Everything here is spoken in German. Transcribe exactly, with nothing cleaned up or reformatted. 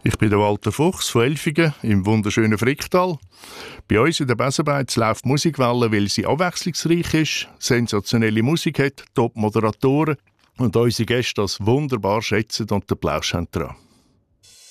Ich bin der Walter Fuchs von Elfingen im wunderschönen Fricktal. Bei uns in der Besenbeiz läuft Musikwelle, weil sie abwechslungsreich ist, sensationelle Musik hat, Top-Moderatoren und unsere Gäste das wunderbar schätzen und den Plausch haben dran.